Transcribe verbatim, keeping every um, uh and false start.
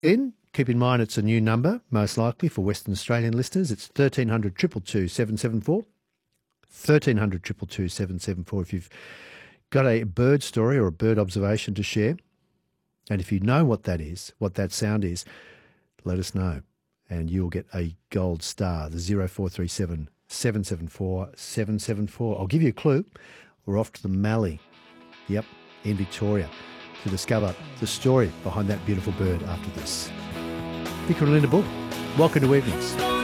in. Keep in mind it's a new number, most likely for Western Australian listeners. It's thirteen hundred two two two seven seven four. thirteen hundred two two two seven seven four if you've got a bird story or a bird observation to share. And if you know what that is, what that sound is, let us know. And you'll get a gold star, the zero four three seven seven seven four seven seven four. I'll give you a clue. We're off to the Mallee, yep, in Victoria, to discover the story behind that beautiful bird after this. Vicar and Linda Bull, welcome to Evenings.